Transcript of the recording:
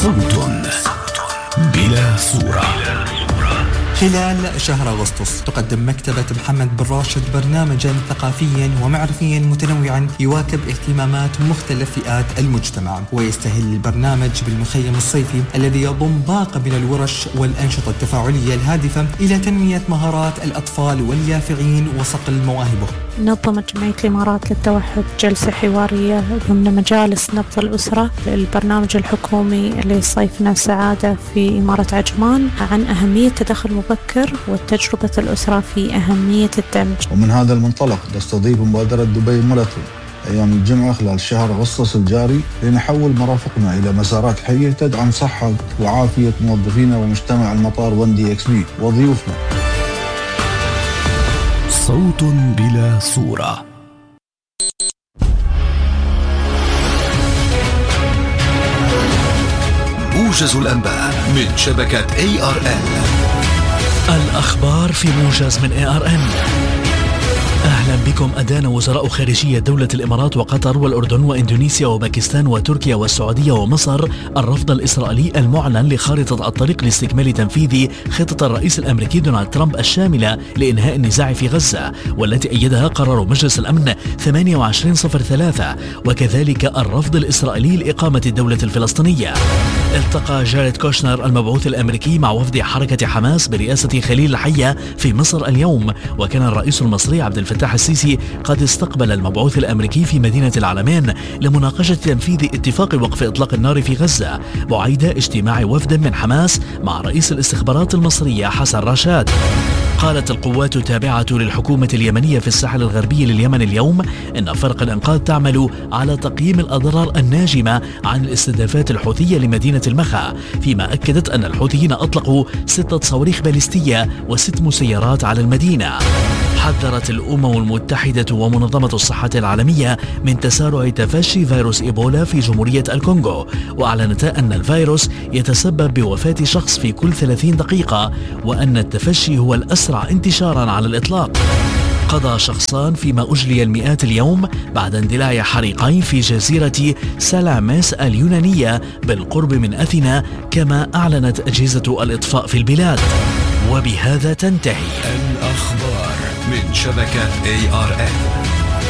صوت بلا صورة. خلال شهر أغسطس تقدم مكتبة محمد بن راشد برنامجا ثقافيا ومعرفيا متنوعا يواكب اهتمامات مختلف فئات المجتمع، ويستهل البرنامج بالمخيم الصيفي الذي يضم باقة من الورش والأنشطة التفاعلية الهادفة إلى تنمية مهارات الأطفال واليافعين وصقل مواهبهم. نظمت جمعية الإمارات للتوحد جلسة حوارية ضمن مجالس نبض الأسرة للبرنامج الحكومي لصيفنا السعادة في إمارة عجمان عن أهمية التدخل المبكر وتجربة الأسرة في أهمية الدمج. ومن هذا المنطلق نستضيف مبادرة دبي ماراثون أيام الجمعة خلال شهر أغسطس الجاري لنحول مرافقنا إلى مسارات حية تدعم صحة وعافية موظفينا ومجتمع المطار وندي إكس بي وضيوفنا. صوت بلا صورة. موجز الأنباء من شبكة ARN. الأخبار في موجز من ARN. أهلا بكم. أدان وزراء خارجية دولة الإمارات وقطر والأردن وإندونيسيا وباكستان وتركيا والسعودية ومصر الرفض الإسرائيلي المعلن لخارطة الطريق لاستكمال تنفيذ خطة الرئيس الأمريكي دونالد ترامب الشاملة لإنهاء النزاع في غزة، والتي أيدها قرار مجلس الأمن 2803، وكذلك الرفض الإسرائيلي لإقامة الدولة الفلسطينية. التقى جاريد كوشنر المبعوث الأمريكي مع وفد حركة حماس برئاسة خليل الحية في مصر اليوم، وكان الرئيس المصري عبد الفتاح السيسي قد استقبل المبعوث الأمريكي في مدينة العلمين لمناقشة تنفيذ اتفاق وقف إطلاق النار في غزة بعيد اجتماع وفد من حماس مع رئيس الاستخبارات المصرية حسن رشاد. قالت القوات التابعة للحكومة اليمنية في الساحل الغربي لليمن اليوم إن فرق الإنقاذ تعمل على تقييم الأضرار الناجمة عن الاستهدافات الحوثية لمدينة المخا، فيما أكدت أن الحوثيين أطلقوا 6 صواريخ باليستية و6 مسيرات على المدينة. حذرت الأمم المتحدة ومنظمة الصحة العالمية من تسارع تفشي فيروس إيبولا في جمهورية الكونغو، وأعلنتا أن الفيروس يتسبب بوفاة شخص في كل 30 دقيقة، وأن التفشي هو الأسرع انتشارا على الإطلاق. قضى شخصان فيما أجلي المئات اليوم بعد اندلاع حريقين في جزيرة سلاميس اليونانية بالقرب من أثينا، كما أعلنت أجهزة الإطفاء في البلاد. وبهذا تنتهي الأخبار من شبكة ARN.